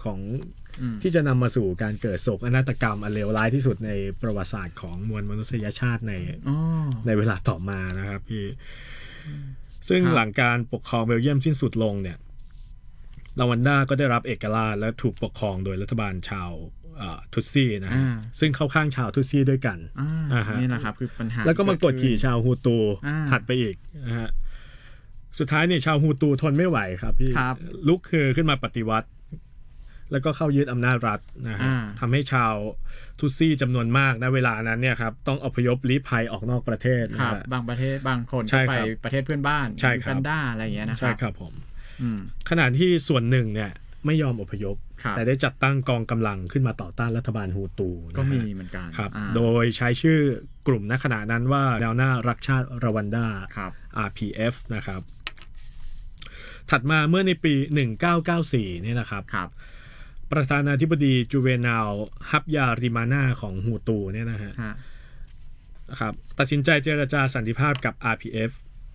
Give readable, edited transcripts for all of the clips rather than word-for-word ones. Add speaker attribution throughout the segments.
Speaker 1: ของที่จะนำมาสู่การเกิดโศกนาฏกรรมอันเลวร้ายที่สุดในประวัติศาสตร์ของมวลมนุษยชาติในเวลาต่อมานะครับพี่ซึ่งหลังการปกครองเบลเยียมสิ้นสุดลงเนี่ยรวันดาก็ได้รับเอกราชและถูกปกครองโดยรัฐบาลชาวทุตซี่นะซึ่งเข้าข้างชาวทุตซี่ด้วยกัน
Speaker 2: นี่แหละครับคือปัญหา
Speaker 1: แล้วก็มากดขี่ชาวฮูตูถัดไปอีกนะฮะสุดท้ายเนี่ยชาวฮูตูทนไม่ไหวครับพี่ลุกคือขึ้นมาปฏิวัติแล้วก็เข้ายึดอำนาจรัฐนะฮะทำให้ชาวทุตซี่จำนวนมากณเวลานั้นเนี่ยครับต้องอพยพลี้ภัยออกนอกประเทศ
Speaker 2: ครับบางประเทศบางคนก็ไปประเทศเพื่อนบ้านยูกันดาอะไรอย่างเงี้ยนะครับ
Speaker 1: ใช่ครับผมขณะที่ส่วนหนึ่งเนี่ยไม่ยอมอพยพแต่ได้จัดตั้งกองกำลังขึ้นมาต่อต้านรัฐบาลฮูตู
Speaker 2: ก็มีเหมือนกัน
Speaker 1: ครับโดยใช้ชื่อกลุ่มณขณะนั้นว่าแนวหน้ารักชาติรวันดา RPF นะครับถัดมาเมื่อในปี1994เนี่ยนะครับประธานาธิบดีจูเวนาลฮับยาริมานาของฮูตูเนี่ยนะฮะครับตัดสินใจเจรจาสันติภาพกับ RPF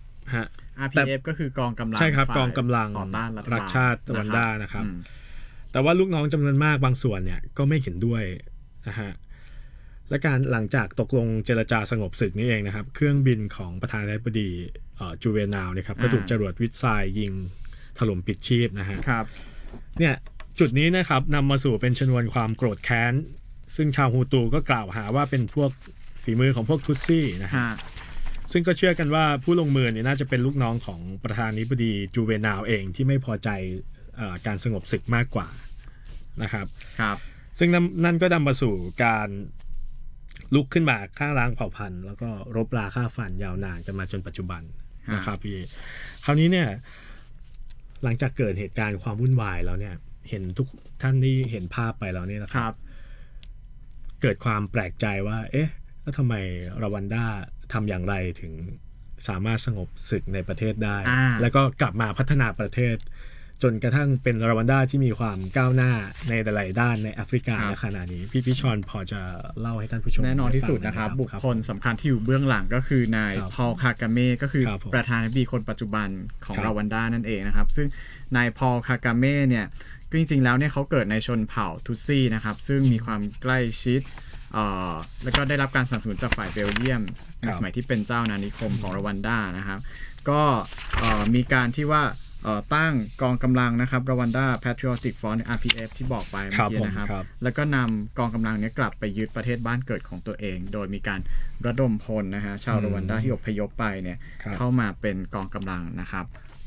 Speaker 2: RPF ก็คือกองกำลัง
Speaker 1: ใช่ครับกองกำลัง
Speaker 2: ต่อต้าน
Speaker 1: รัฐชาติรวันดานะครับแต่ว่าลูกน้องจำนวนมากบางส่วนเนี่ยก็ไม่เห็นด้วยนะฮะและการหลังจากตกลงเจรจาสงบศึกนี่เองนะครับเครื่องบินของประธานาธิบดีจูเวนาลนะครับก็ถูกจรวดวิสัยยิงถล่มปิดชีพนะฮะเนี่ยจุดนี้นะครับนำมาสู่เป็นชนวนความโกรธแค้นซึ่งชาวฮูตูก็กล่าวหาว่าเป็นพวกฝีมือของพวกทุตซี่นะฮะซึ่งก็เชื่อกันว่าผู้ลงมือเนี่ยน่าจะเป็นลูกน้องของประธานาธิบดีจูเวนาลเองที่ไม่พอใจการสงบศึกมากกว่านะครับซึ่งนั่นก็นำมาสู่การลุกขึ้นมาฆ่าล้างเผ่าพันธุ์แล้วก็รบราฆ่าฟันยาวนานกันมาจนปัจจุบันนะครับพี่คราวนี้เนี่ยหลังจากเกิดเหตุการณ์ความวุ่นวายแล้วเนี่ยเห็นทุกท่านที่เห็นภาพไปแล้วเนี่ยนะครับเกิดความแปลกใจว่าเอ๊ะแล้วทำไมรวันดาทำอย่างไรถึงสามารถสงบศึกในประเทศได้แล้วก็กลับมาพัฒนาประเทศจนกระทั่งเป็นรวันดาที่มีความก้าวหน้าในหลายด้านในแอฟริกาในขณะนี้พี่ชอนพอจะเล่าให้ท่านผู้ชม
Speaker 2: แน่นอนที่สุดนะครับบุคคลสำคัญที่อยู่เบื้องหลังก็คือนายพอลคากาเมก็คือประธานาธิบดีคนปัจจุบันของรวันดานั่นเองนะครับซึ่งนายพอลคากาเมเนี่ยก็จริงๆแล้วเนี่ยเขาเกิดในชนเผ่าทุตซี่นะครับซึ่งมีความใกล้ชิดแล้วก็ได้รับการสนับสนุนจากฝ่ายเบลเยียมในสมัยที่เป็นเจ้าอาณานิคมของรวันดานะครับก็มีการที่ว่าตั้งกองกำลังนะครับรวันดา Patriotic Front RPF ที่บอกไปเมื่อกี้นะครับแล้วก็นำกองกำลังนี้กลับไปยึดประเทศบ้านเกิดของตัวเองโดยมีการระดมพลนะฮะชาวรวันดาที่อพยพไปเนี่ยเข้ามาเป็นกองกำลังนะครับ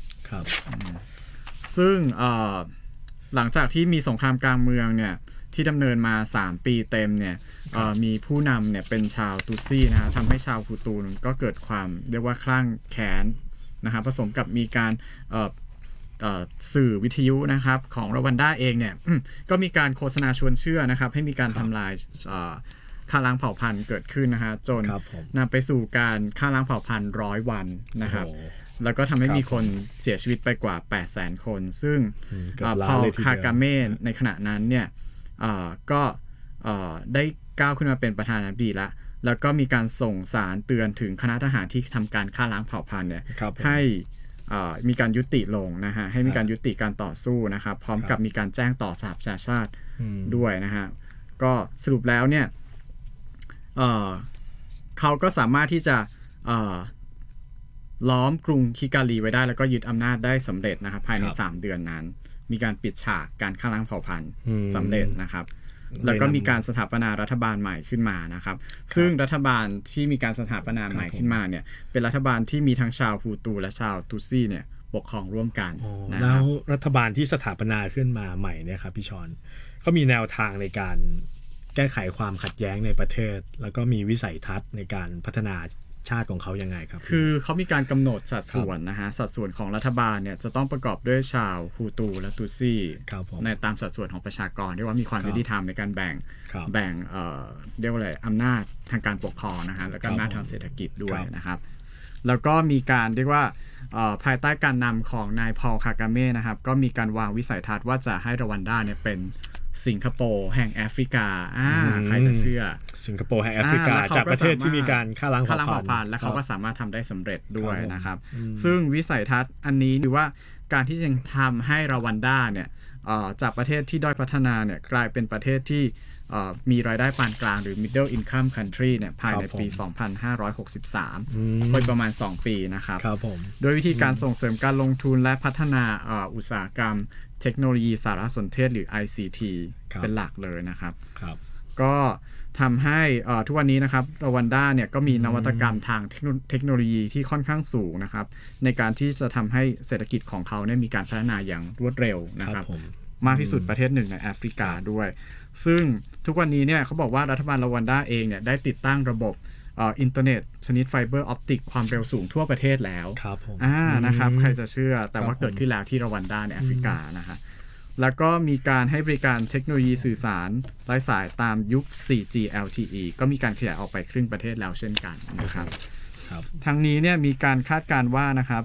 Speaker 2: ซึ่งหลังจากที่มีสงครามกลางเมืองเนี่ยที่ดำเนินมา3ปีเต็มเนี่ยมีผู้นำเนี่ยเป็นชาวตุตซี่นะฮะทำให้ชาวฮูตูก็เกิดความเรียกว่าคลั่งแค้นนะครับผสมกับมีการสื่อวิทยุนะครับของรวันดาเองเนี่ยก็มีการโฆษณาชวนเชื่อนะครับให้มีการทำลายฆ่าล้างเผ่าพันธุ์เกิดขึ้นนะฮะจนนำไปสู่การฆ่าล้างเผ่าพันธุ์100 วันนะครับแล้วก็ทำให้มีคนเสียชีวิตไปกว่า 800,000 คนซึ่งพอลคากาเมในขณะนั้นเนี่ยก็ได้ก้าวขึ้นมาเป็นประธานาธิบดีแล้วก็มีการส่งสารเตือนถึงคณะทหารที่ทำการฆ่าล้างเผ่าพันธุ์เนี่ยให้มีการยุติลงนะฮะให้มีการยุติการต่อสู้นะครับพร้อมกับมีการแจ้งต่อสหประชาชาติด้วยนะฮะก็สรุปแล้วเนี่ยเขาก็สามารถที่จะล้อมกรุงคิกาลีไว้ได้แล้วก็ยึดอำนาจได้สำเร็จนะครับภายใน3 เดือนนั้นมีการปิดฉากการฆ่าล้างเผ่าพันธุ์สำเร็จนะครับแล้วก็มีการสถาปนารัฐบาลใหม่ขึ้นมานะครับซึ่งรัฐบาลที่มีการสถาปนาใหม่ขึ้นมาเนี่ยเป็นรัฐบาลที่มีทั้งชาวฮูตูและชาวตุตซี่เนี่ยปกครองร่วมกัน
Speaker 1: แล้วรัฐบาลที่สถาปนาขึ้นมาใหม่เนี่ยครับพี่ชอนเขามีแนวทางในการแก้ไขความขัดแย้งในประเทศแล้วก็มีวิสัยทัศน์ในการพัฒนาชาติของเขายังไงครับ
Speaker 2: คือเขามีการกำหนดสัดส่วนนะฮะสัดส่วนของรัฐบาลเนี่ยจะต้องประกอบด้วยชาวฮูตูและตุตซี่ในตามสัดส่วนของประชากรเรียกว่ามีความยุติธรรมในการแบ่งเรียกว่าอะไรอำนาจทางการปกครองนะฮะแล้วก็อำนาจทางเศรษฐกิจด้วยนะครับแล้วก็มีการเรียกว่าภายใต้การนำของนายพอลคากาเมนะครับก็มีการวางวิสัยทัศน์ว่าจะให้รวันดาเนี่ยเป็นสิงคโปร์แห่งแอฟริกาใครจะเชื่อ
Speaker 1: สิงคโปร์แห่งแอฟริกาจากประเทศที่มีการฆ่าล้างเผ่าพันธุ์
Speaker 2: และเขาก็สามารถทำได้สำเร็จด้วยนะครับซึ่งวิสัยทัศน์อันนี้หรือว่าการที่จะทำให้รวันดาเนี่ยจากประเทศที่ด้อยพัฒนาเนี่ยกลายเป็นประเทศที่มีรายได้ปานกลางหรือ middle income country เนี่ยภายในปี 2563 ไปประมาณ 2 ปีนะครับโดยวิธีการส่งเสริมการลงทุนและพัฒนาอุตสาหกรรมเทคโนโลยีสารสนเทศหรือ ICT เป็นหลักเลยนะครับก็ทำให้ทุกวันนี้นะครับรวันดาเนี่ยก็มีนวัตกรรมทางเทคโนโลยีที่ค่อนข้างสูงนะครับในการที่จะทำให้เศรษฐกิจของเขาเนี่ยมีการพัฒนาอย่างรวดเร็วนะครับมากที่สุดประเทศหนึ่งในแอฟริกาด้วยซึ่งทุกวันนี้เนี่ยเขาบอกว่ารัฐบาลรวันดาเองเนี่ยได้ติดตั้งระบบอินเทอร์เน็ตชนิดไฟเบอร์ออปติกความเร็วสูงทั่วประเทศแล้วนะครับใครจะเชื่อแต่ว่าเกิดขึ้นแล้วที่รวันดาในแอฟริกานะฮะแล้วก็มีการให้บริการเทคโนโลยีสื่อสารไร้สายตามยุค 4G LTE ก็มีการขยายออกไปครึ่งประเทศแล้วเช่นกันนะครับทั้งนี้เนี่ยมีการคาดการณ์ว่านะครับ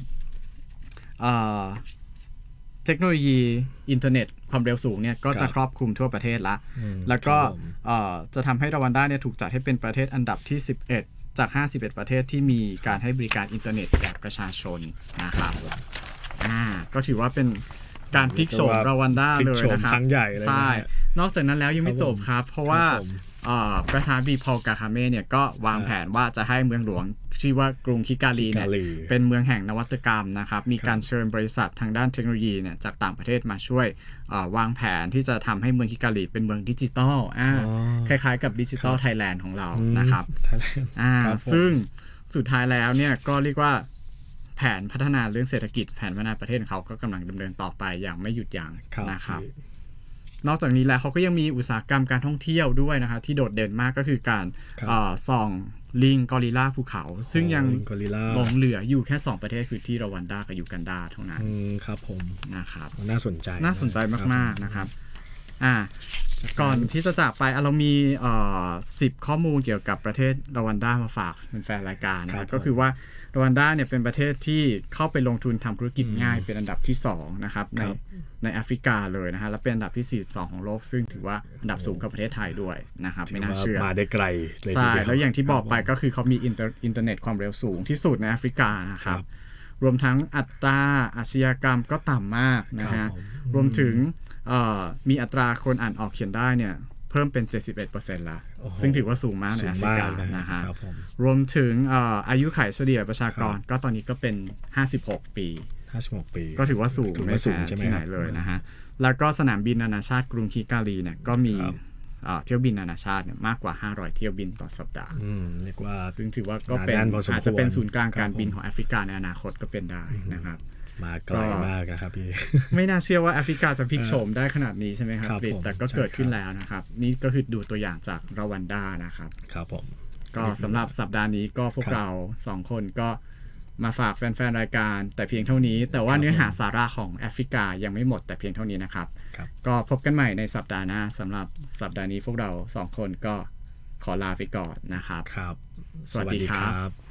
Speaker 2: เทคโนโลยีอินเทอร์เน็ตความเร็วสูงเนี่ยก็จะครอบคลุมทั่วประเทศละแล้วก็จะทำให้รวันดาเนี่ยถูกจัดให้เป็นประเทศอันดับที่ 11 จาก 51 ประเทศที่มีการให้บริการอินเทอร์เน็ตแก่ประชาชนนะครับก็ถือว่าเป็นการพลิกโฉมรวันดาเลยนะครับใช่นอกจากนั้นแล้วยังไม่จบครับเพราะว่าประธานาธิบดีพอล กาคาเม่เนี่ยก็วางแผนว่าจะให้เมืองหลวงชื่อว่ากรุงคิกาลีเนี่ยเป็นเมืองแห่งนวัตกรรมนะครับมีการเชิญบริษัททางด้านเทคโนโลยีเนี่ยจากต่างประเทศมาช่วยวางแผนที่จะทำให้เมืองคิกาลีเป็นเมืองดิจิตอลคล้ายๆกับดิจิตอลไทยแลนด์ของเรานะครับซึ่งสุดท้ายแล้วเนี่ยก็เรียกว่าแผนพัฒนาเรื่องเศรษฐกิจแผนพัฒนาประเทศของเขาก็กำลังดำเนินต่อไปอย่างไม่หยุดยั้งนะครับนอกจากนี้แล้วเขาก็ยังมีอุตสาหกรรมการท่องเที่ยวด้วยนะครับที่โดดเด่นมากก็คือการส่องลิงกอริลลาภูเขาซึ่งยังหลงเหลืออยู่แค่2ประเทศคือที่รวันดากับยูกันดาเท่านั้น
Speaker 1: ครับผม
Speaker 2: นะครับ
Speaker 1: น่าสนใจ
Speaker 2: มากๆนะครับก่อนที่จะจากไปเรามี10 ข้อมูลเกี่ยวกับประเทศรวันดามาฝากเป็นแฟนรายการนะครับก็คือว่ารวันดาเนี่ยเป็นประเทศที่เข้าไปลงทุนทำธุรกิจง่ายเป็นอันดับที่2นะครับในแอฟริกาเลยนะฮะและเป็นอันดับที่42ของโลกซึ่งถือว่าอันดับสูงกว่าประเทศไทยด้วยนะครับไม่น่าเชื่อ
Speaker 1: มาได้ไกลเลย
Speaker 2: ใช่แล้วอย่างที่บอกไปก็คือเขามีอินเทอร์เน็ตความเร็วสูงที่สุดในแอฟริกานะครับรวมทั้งอัตราอาชญากรรมก็ต่ำมากนะฮะรวมถึงมีอัตราคนอ่านออกเขียนได้เนี่ยเพิ่มเป็น 71% ละซึ่งถือว่าสูงมากในแอฟริกานะฮะรวมถึงอายุขัยเฉลี่ยประชากรก็ตอนนี้ก็เป็น56 ปีก็ถือว่าสูงไม่แพ้ที่ไหนเลยนะฮะแล้วก็สนามบินนานาชาติกรุงคิกาลีเนี่ยก็มีเที่ยวบินนานาชาติเนี่ยมากกว่า500เที่ยวบินต่อสัปดาห์
Speaker 1: เรียกว่า
Speaker 2: ซึ่งถือว่าก็เป็นอาจจะเป็นศูนย์กลางการบินของแอฟริกาในอนาคตก็เป็นได้นะครับ
Speaker 1: มาไกลมากนะครับพี่
Speaker 2: ไม่น่าเชื่อว่าแอฟริกาจะพลิกโฉมได้ขนาดนี้ใช่ไหมครับแต่ก็เกิดขึ้นแล้วนะครับนี่ก็คือดูตัวอย่างจากรวันดานะครับ
Speaker 1: ครับผม
Speaker 2: ก็สำหรับสัปดาห์นี้ก็พวกเรา2คนก็มาฝากแฟนๆรายการแต่เพียงเท่านี้แต่ว่าเนื้อหาสาระของแอฟริกายังไม่หมดแต่เพียงเท่านี้นะครับก็พบกันใหม่ในสัปดาห์หน้าสำหรับสัปดาห์นี้พวกเรา2คนก็ขอลาไปก่อนนะครับ
Speaker 1: ครับ
Speaker 2: สวัสดีครับ